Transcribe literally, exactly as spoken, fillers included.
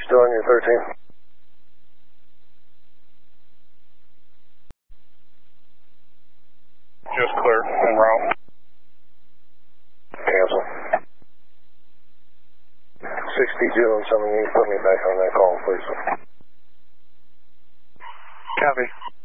still on your thirteen? Just clear en route. Cancel. sixty-two and something, you put me back on that call, please. Copy.